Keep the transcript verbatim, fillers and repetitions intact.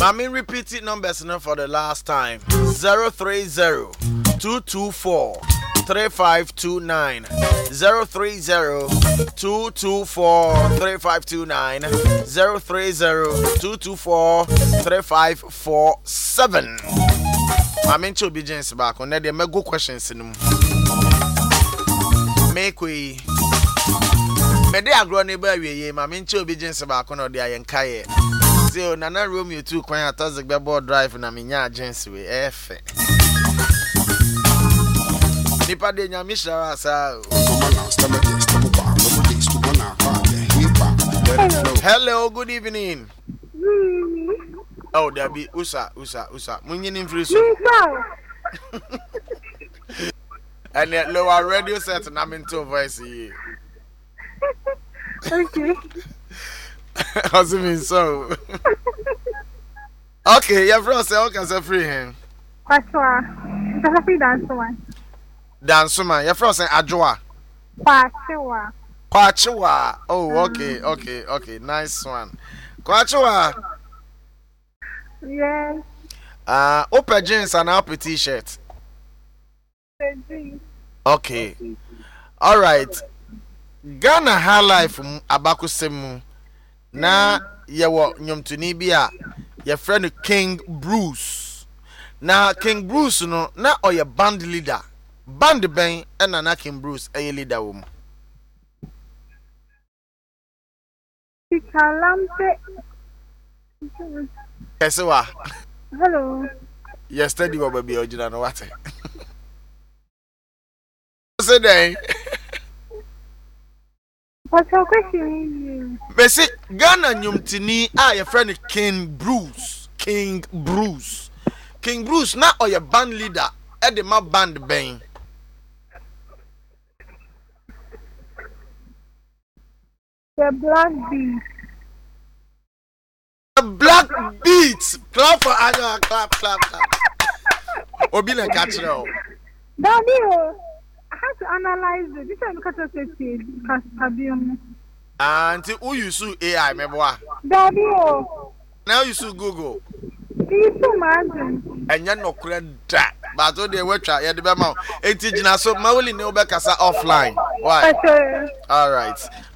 I mean, repeat it numbers now for the last time. zero three zero two two four three five two nine. zero three zero two two four three five two nine. zero three zero two two four three five four seven. I mean, to be James back on that. There may go questions in them. Make we. Mede agro neighbor we ma me nche obedience ba kono de ayenkaye so nana Romeo two kwan atozig be board drive na me nya agency we efe nipa de nya mishara sa hello good evening oh there be usa usa usa munyini mfiri so and the lower radio set na me to voice here. Okay. How's it mean so? Okay, your friend say okay, say free him. Kwachua. It's a free dance one. Dance man, your friend say Ajwa. Kwachua. Kwachua. Oh, okay, okay, okay. Nice one. Kwachua. Yes. Uh, open jeans and up t-shirt. Okay. All right. Ghana High Life abakusemu na yewo nyomtuni bia ye friend King Bruce na King Bruce no na oye band leader band ben na na King Bruce eye leader wo mu Ikalampe. Kesewa Hello. yesterday wo baby ojina no wate say dey. What's your question? Besi Ghana nyomtini a your friend King Bruce King Bruce King Bruce na oye band leader e de ma band ben The Black Beat. the Black Beats. Clap for Anya, clap clap clap. Obi na catch now. Daddy, I have to analyze it. This is because of safety. Because Tabium. Auntie, who you sue A I, me boy? Daddy, Now you sue Google. you so imagine. And you're not correct that. But all the way try, you're the best man. Eighty jina so, my only know back as offline. Why? Okay. All right.